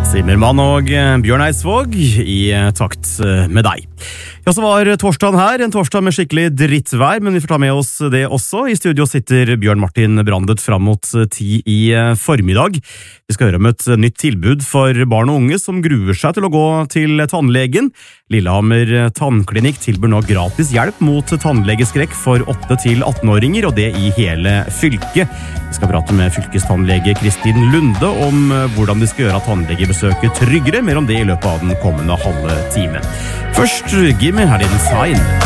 Simmermann og Bjørn Eidsvåg i takt med deg. Ja, så var torsdagen her, en torsdag med skikkelig drittvær, men vi får ta med oss det også. I studio sitter Bjørn Martin Brandet fram mot 10 i formiddag. Vi skal høre om et nytt tilbud for barn og unge som gruer seg til å gå til tannlegen. Lillehammer tannklinikk tilbyr nå gratis hjelp mot tannlegeskrekk for 8-18-åringer, og det i hele fylket. Vi skal prate med fylkestannlege Kristin Lunde om hvordan de skal gjøre tannlegebesøket tryggere, mer om det i løpet av den kommende halve timen. Først, Gimme, her er din sign.